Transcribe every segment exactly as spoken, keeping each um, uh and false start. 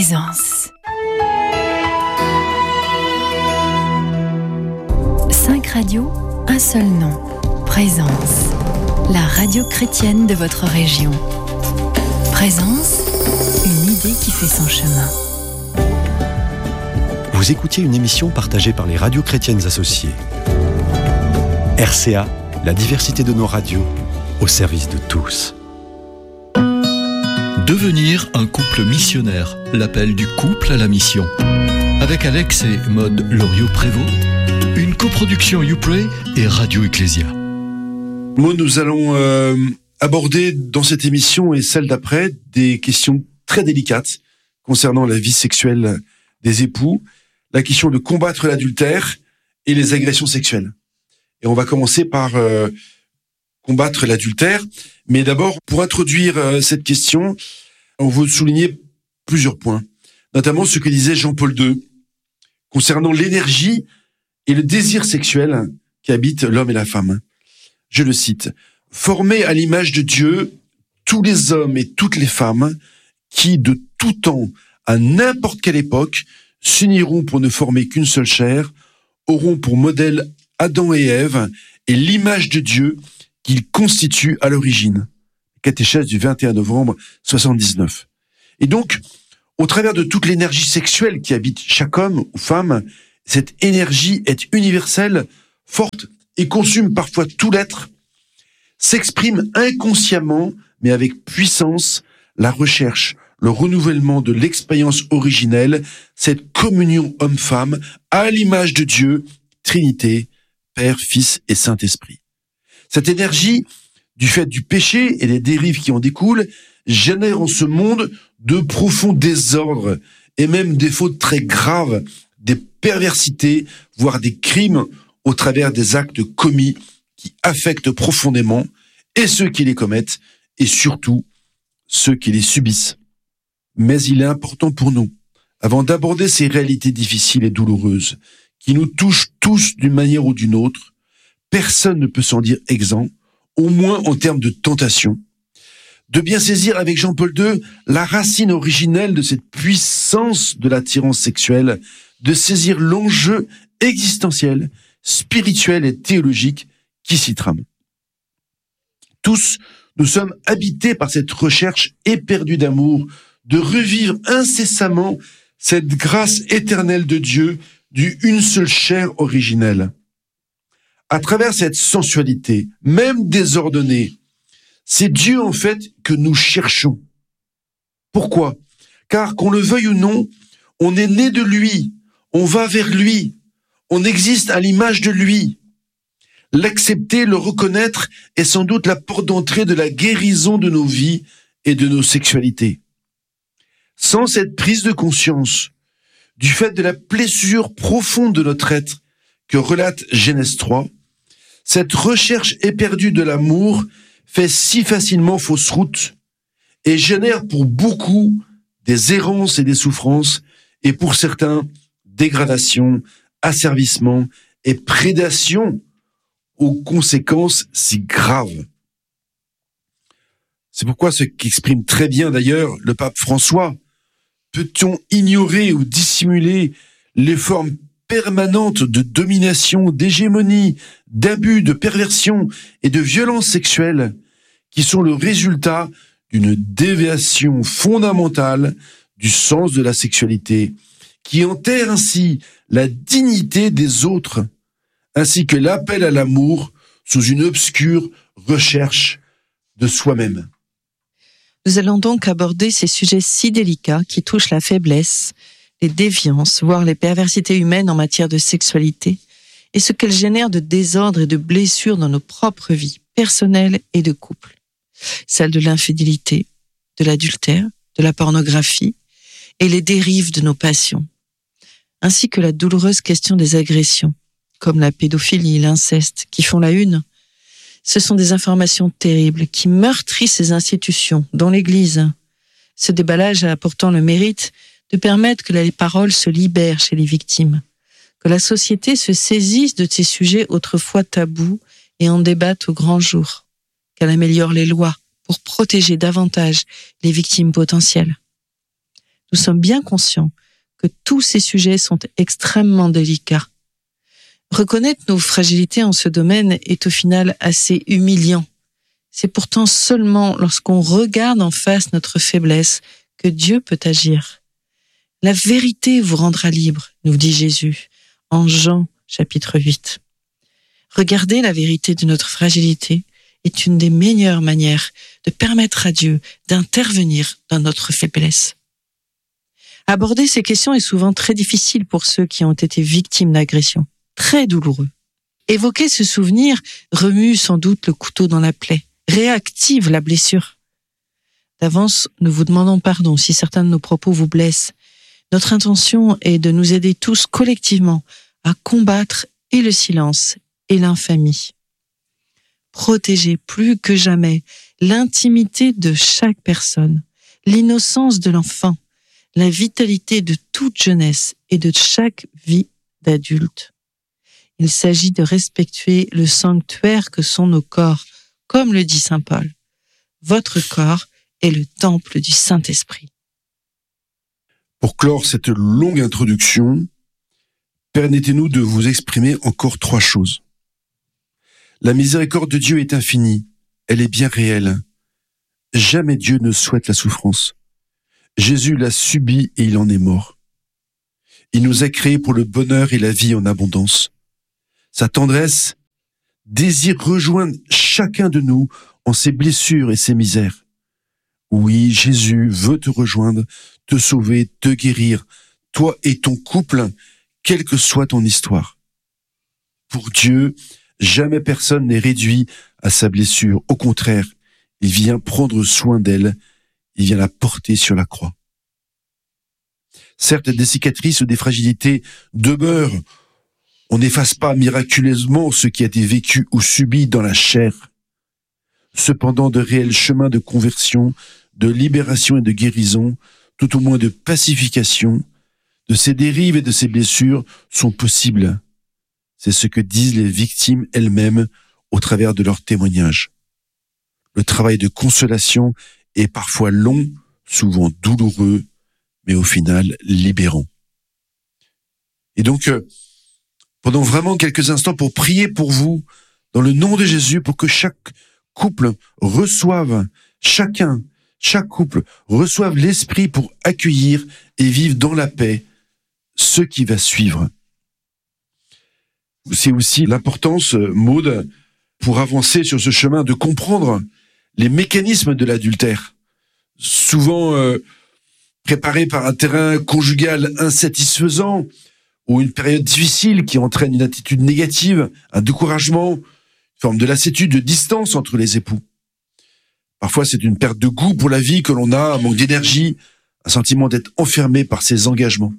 Présence. Cinq radios, un seul nom. Présence. La radio chrétienne de votre région. Présence, une idée qui fait son chemin. Vous écoutiez une émission partagée par les radios chrétiennes associées. R C A, la diversité de nos radios, au service de tous. Devenir un couple missionnaire, l'appel du couple à la mission. Avec Alex et Maude Loriot-Prévost, une coproduction YouPray et Radio Ecclésia. Maude, nous allons euh, aborder dans cette émission et celle d'après des questions très délicates concernant la vie sexuelle des époux, la question de combattre l'adultère et les agressions sexuelles. Et on va commencer par euh, combattre l'adultère. Mais d'abord, pour introduire euh, cette question, on veut souligner plusieurs points, notamment ce que disait Jean-Paul deux concernant l'énergie et le désir sexuel qui habitent l'homme et la femme. Je le cite, « Formés à l'image de Dieu, tous les hommes et toutes les femmes qui, de tout temps, à n'importe quelle époque, s'uniront pour ne former qu'une seule chair, auront pour modèle Adam et Ève et l'image de Dieu qu'ils constituent à l'origine. » Catéchèse du vingt et un novembre soixante-dix-neuf. Et donc, au travers de toute l'énergie sexuelle qui habite chaque homme ou femme, cette énergie est universelle, forte et consume parfois tout l'être, s'exprime inconsciemment, mais avec puissance, la recherche, le renouvellement de l'expérience originelle, cette communion homme-femme à l'image de Dieu, Trinité, Père, Fils et Saint-Esprit. Cette énergie, du fait du péché et des dérives qui en découlent, génère en ce monde de profonds désordres et même des fautes très graves, des perversités, voire des crimes au travers des actes commis qui affectent profondément et ceux qui les commettent et surtout ceux qui les subissent. Mais il est important pour nous, avant d'aborder ces réalités difficiles et douloureuses qui nous touchent tous d'une manière ou d'une autre, personne ne peut s'en dire exempt, au moins en termes de tentation, de bien saisir avec Jean-Paul deux la racine originelle de cette puissance de l'attirance sexuelle, de saisir l'enjeu existentiel, spirituel et théologique qui s'y trame. Tous, nous sommes habités par cette recherche éperdue d'amour, de revivre incessamment cette grâce éternelle de Dieu du une seule chair originelle. À travers cette sensualité, même désordonnée, c'est Dieu en fait que nous cherchons. Pourquoi ? Car qu'on le veuille ou non, on est né de lui, on va vers lui, on existe à l'image de lui. L'accepter, le reconnaître est sans doute la porte d'entrée de la guérison de nos vies et de nos sexualités. Sans cette prise de conscience, du fait de la blessure profonde de notre être que relate Genèse trois, cette recherche éperdue de l'amour fait si facilement fausse route et génère pour beaucoup des errances et des souffrances et pour certains dégradation, asservissement et prédation aux conséquences si graves. C'est pourquoi ce qu'exprime très bien d'ailleurs le pape François, peut-on ignorer ou dissimuler les formes permanente de domination, d'hégémonie, d'abus, de perversion et de violence sexuelle qui sont le résultat d'une déviation fondamentale du sens de la sexualité, qui enterre ainsi la dignité des autres, ainsi que l'appel à l'amour sous une obscure recherche de soi-même. Nous allons donc aborder ces sujets si délicats qui touchent la faiblesse, les déviances, voire les perversités humaines en matière de sexualité, et ce qu'elles génèrent de désordre et de blessures dans nos propres vies, personnelles et de couple. Celle de l'infidélité, de l'adultère, de la pornographie, et les dérives de nos passions, ainsi que la douloureuse question des agressions, comme la pédophilie, l'inceste, qui font la une. Ce sont des informations terribles qui meurtrissent ces institutions, dont l'Église. Ce déballage a pourtant le mérite de permettre que les paroles se libèrent chez les victimes, que la société se saisisse de ces sujets autrefois tabous et en débatte au grand jour, qu'elle améliore les lois pour protéger davantage les victimes potentielles. nous sommes bien conscients que tous ces sujets sont extrêmement délicats. Reconnaître nos fragilités en ce domaine est au final assez humiliant. C'est pourtant seulement lorsqu'on regarde en face notre faiblesse que Dieu peut agir. La vérité vous rendra libre, nous dit Jésus en Jean chapitre huit. Regarder la vérité de notre fragilité est une des meilleures manières de permettre à Dieu d'intervenir dans notre faiblesse. Aborder ces questions est souvent très difficile pour ceux qui ont été victimes d'agressions, très douloureux. Évoquer ce souvenir remue sans doute le couteau dans la plaie, réactive la blessure. D'avance, nous vous demandons pardon si certains de nos propos vous blessent. Notre intention est de nous aider tous collectivement à combattre et le silence et l'infamie. Protéger plus que jamais l'intimité de chaque personne, l'innocence de l'enfant, la vitalité de toute jeunesse et de chaque vie d'adulte. Il s'agit de respecter le sanctuaire que sont nos corps, comme le dit saint Paul. Votre corps est le temple du Saint-Esprit. Pour clore cette longue introduction, permettez-nous de vous exprimer encore trois choses. La miséricorde de Dieu est infinie, elle est bien réelle. Jamais Dieu ne souhaite la souffrance. Jésus l'a subie et il en est mort. Il nous a créés pour le bonheur et la vie en abondance. Sa tendresse désire rejoindre chacun de nous en ses blessures et ses misères. Oui, Jésus veut te rejoindre, te sauver, te guérir, toi et ton couple, quelle que soit ton histoire. Pour Dieu, jamais personne n'est réduit à sa blessure. Au contraire, il vient prendre soin d'elle, il vient la porter sur la croix. Certes, des cicatrices ou des fragilités demeurent. On n'efface pas miraculeusement ce qui a été vécu ou subi dans la chair. Cependant, de réels chemins de conversion, de libération et de guérison, tout au moins de pacification, de ces dérives et de ces blessures sont possibles. C'est ce que disent les victimes elles-mêmes au travers de leurs témoignages. Le travail de consolation est parfois long, souvent douloureux, mais au final libérant. Et donc, euh, pendant vraiment quelques instants pour prier pour vous, dans le nom de Jésus, pour que chaque couple reçoive, chacun, chaque couple reçoive l'Esprit pour accueillir et vivre dans la paix ce qui va suivre. C'est aussi l'importance, Maud, pour avancer sur ce chemin, de comprendre les mécanismes de l'adultère, souvent euh, préparés par un terrain conjugal insatisfaisant ou une période difficile qui entraîne une attitude négative, un découragement, une forme de lassitude, de distance entre les époux. Parfois, c'est une perte de goût pour la vie que l'on a, un manque d'énergie, un sentiment d'être enfermé par ses engagements.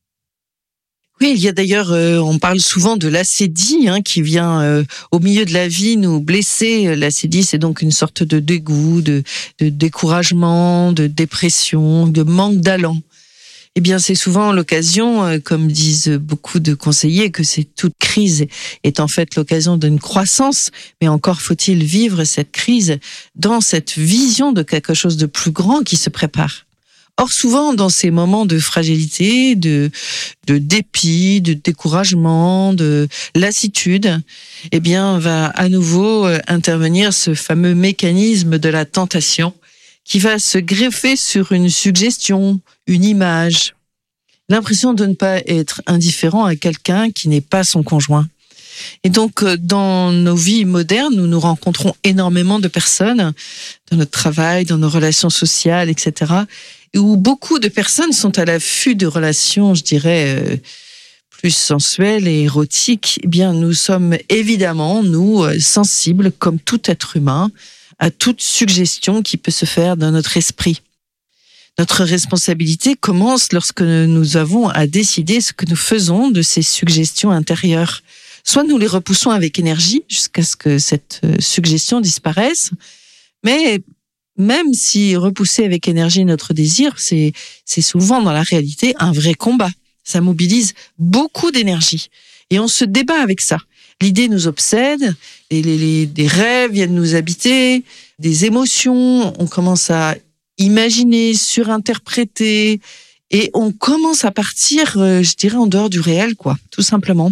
Oui, il y a d'ailleurs, euh, on parle souvent de l'acédie hein, qui vient euh, au milieu de la vie nous blesser. L'acédie, c'est donc une sorte de dégoût, de, de découragement, de dépression, de manque d'allant. Eh bien, c'est souvent l'occasion, euh, comme disent beaucoup de conseillers, que c'est toute crise est en fait l'occasion d'une croissance, mais encore faut-il vivre cette crise dans cette vision de quelque chose de plus grand qui se prépare. Or, souvent, dans ces moments de fragilité, de, de dépit, de découragement, de lassitude, eh bien, va à nouveau intervenir ce fameux mécanisme de la tentation qui va se greffer sur une suggestion, une image, l'impression de ne pas être indifférent à quelqu'un qui n'est pas son conjoint. Et donc, dans nos vies modernes, nous nous rencontrons énormément de personnes, dans notre travail, dans nos relations sociales, et cetera, où beaucoup de personnes sont à l'affût de relations, je dirais, euh, plus sensuelles et érotiques. Eh bien, nous sommes évidemment, nous, sensibles, comme tout être humain, à toute suggestion qui peut se faire dans notre esprit. Notre responsabilité commence lorsque nous avons à décider ce que nous faisons de ces suggestions intérieures. Soit nous les repoussons avec énergie jusqu'à ce que cette suggestion disparaisse, mais même si repousser avec énergie notre désir, c'est, c'est souvent dans la réalité un vrai combat. Ça mobilise beaucoup d'énergie. Et on se débat avec ça. L'idée nous obsède, et les, les, des rêves viennent nous habiter, des émotions, on commence à imaginer, surinterpréter, Et on commence à partir, euh, je dirais, en dehors du réel, quoi, tout simplement.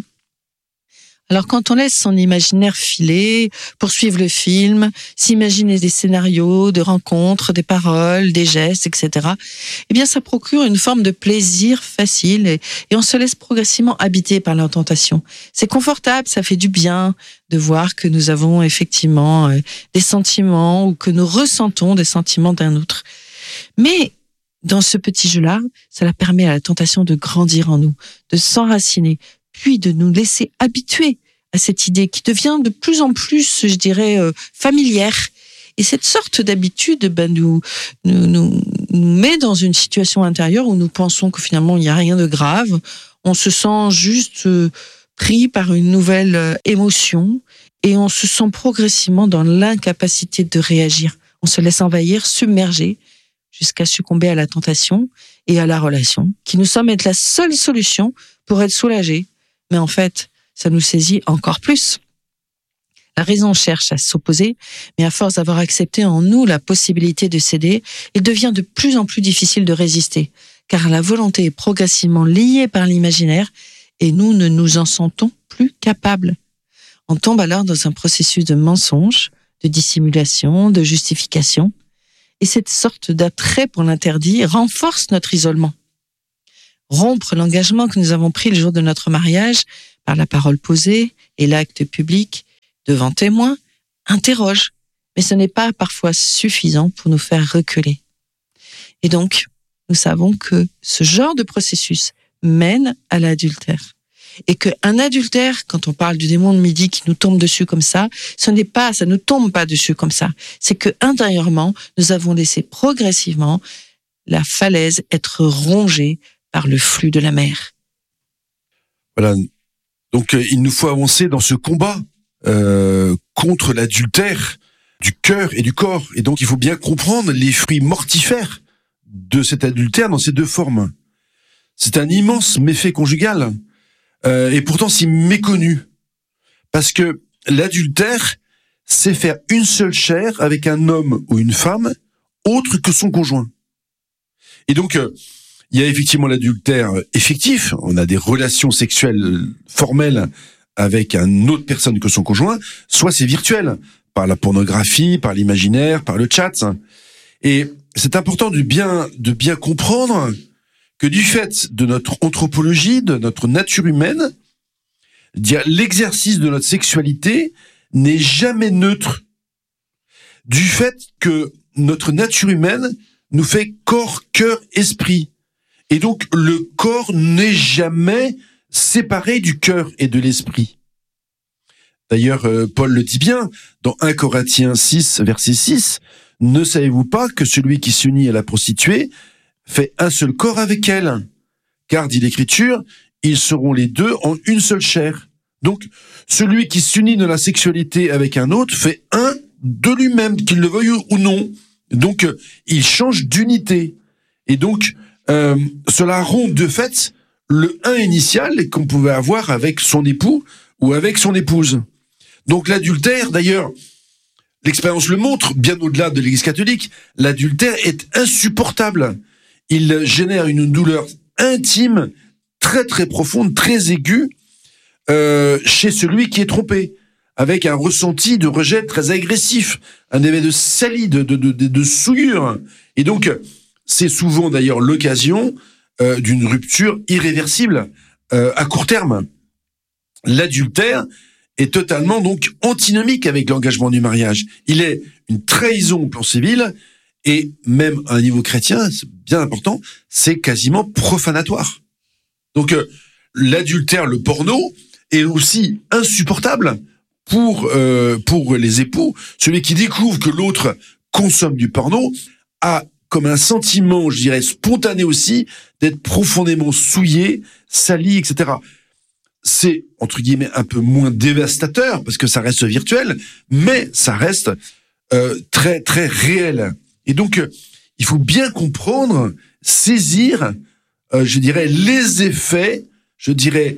Alors quand on laisse son imaginaire filer, poursuivre le film, s'imaginer des scénarios de rencontres, des paroles, des gestes, et cetera, eh bien ça procure une forme de plaisir facile et, et on se laisse progressivement habiter par la tentation. C'est confortable, ça fait du bien de voir que nous avons effectivement euh, des sentiments ou que nous ressentons des sentiments d'un autre. Mais dans ce petit jeu-là, cela permet à la tentation de grandir en nous, de s'enraciner, puis de nous laisser habituer à cette idée qui devient de plus en plus, je dirais, euh, familière. Et cette sorte d'habitude ben, nous, nous, nous, nous met dans une situation intérieure où nous pensons que finalement, il n'y a rien de grave. On se sent juste euh, pris par une nouvelle euh, émotion et on se sent progressivement dans l'incapacité de réagir. On se laisse envahir, submerger, jusqu'à succomber à la tentation et à la relation, qui nous semble être la seule solution pour être soulagés. Mais en fait, ça nous saisit encore plus. La raison cherche à s'opposer, mais à force d'avoir accepté en nous la possibilité de céder, il devient de plus en plus difficile de résister, car la volonté est progressivement liée par l'imaginaire et nous ne nous en sentons plus capables. On tombe alors dans un processus de mensonge, de dissimulation, de justification, et cette sorte d'attrait pour l'interdit renforce notre isolement. Rompre l'engagement que nous avons pris le jour de notre mariage par la parole posée et l'acte public devant témoins interroge, mais ce n'est pas parfois suffisant pour nous faire reculer. Et donc, nous savons que ce genre de processus mène à l'adultère. Et qu'un adultère, quand on parle du démon de midi qui nous tombe dessus comme ça, ce n'est pas, ça ne tombe pas dessus comme ça. C'est que intérieurement, nous avons laissé progressivement la falaise être rongée par le flux de la mer. Voilà. Donc, euh, il nous faut avancer dans ce combat euh, contre l'adultère du cœur et du corps. Et donc, il faut bien comprendre les fruits mortifères de cet adultère dans ces deux formes. C'est un immense méfait conjugal. Euh, et pourtant, c'est méconnu. Parce que l'adultère, c'est faire une seule chair avec un homme ou une femme autre que son conjoint. Et donc, euh, il y a effectivement l'adultère effectif. On a des relations sexuelles formelles avec une autre personne que son conjoint. Soit c'est virtuel, par la pornographie, par l'imaginaire, par le chat. Et c'est important de bien, de bien comprendre que du fait de notre anthropologie, de notre nature humaine, l'exercice de notre sexualité n'est jamais neutre. Du fait que notre nature humaine nous fait corps, cœur, esprit. Et donc, le corps n'est jamais séparé du cœur et de l'esprit. D'ailleurs, euh, Paul le dit bien, dans un Corinthiens six, verset six, « Ne savez-vous pas que celui qui s'unit à la prostituée fait un seul corps avec elle ? Car, dit l'Écriture, ils seront les deux en une seule chair. » Donc, celui qui s'unit dans la sexualité avec un autre fait un de lui-même, qu'il le veuille ou non. Donc, euh, il change d'unité. Et donc, Euh, cela rompt de fait le un initial qu'on pouvait avoir avec son époux ou avec son épouse. Donc l'adultère, d'ailleurs, l'expérience le montre, bien au-delà de l'Église catholique, l'adultère est insupportable. Il génère une douleur intime, très très profonde, très aiguë, euh, chez celui qui est trompé, avec un ressenti de rejet très agressif, un effet de salis, de, de, de, de souillure. Et donc, c'est souvent d'ailleurs l'occasion euh, d'une rupture irréversible euh, à court terme. L'adultère est totalement donc antinomique avec l'engagement du mariage. Il est une trahison au plan civil et même à un niveau chrétien, c'est bien important, c'est quasiment profanatoire. Donc euh, l'adultère, le porno, est aussi insupportable pour euh, pour les époux. Celui qui découvre que l'autre consomme du porno a comme un sentiment, je dirais, spontané aussi, d'être profondément souillé, sali, et cetera. C'est, entre guillemets, un peu moins dévastateur, parce que ça reste virtuel, mais ça reste euh, très, très réel. Et donc, euh, il faut bien comprendre, saisir, euh, je dirais, les effets, je dirais,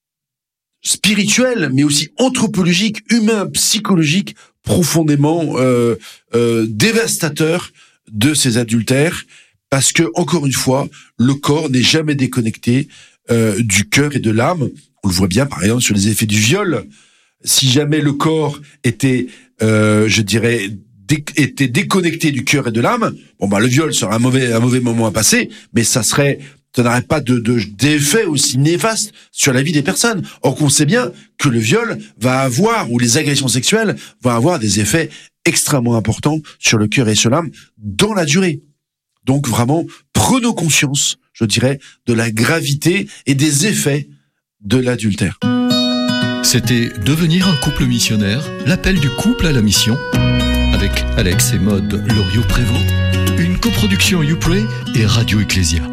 spirituels, mais aussi anthropologiques, humains, psychologiques, profondément euh, euh, dévastateurs de ces adultères, parce que, encore une fois, le corps n'est jamais déconnecté euh, du cœur et de l'âme. On le voit bien, par exemple, sur les effets du viol. Si jamais le corps était, euh, je dirais, dé- était déconnecté du cœur et de l'âme, bon bah le viol serait un mauvais, un mauvais moment à passer, mais ça serait, ça n'aurait pas de, de d'effet aussi néfaste sur la vie des personnes. Or qu'on sait bien que le viol va avoir, ou les agressions sexuelles vont avoir des effets extrêmement importants sur le cœur et sur l'âme dans la durée. Donc vraiment, prenons conscience, je dirais, de la gravité et des effets de l'adultère. C'était Devenir un couple missionnaire, l'appel du couple à la mission, avec Alex et Maude Loriot-Prévost, une coproduction YouPray et Radio Ecclésia.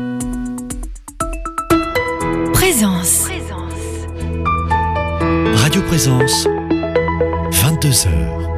Présence. Radio Présence, vingt-deux heures.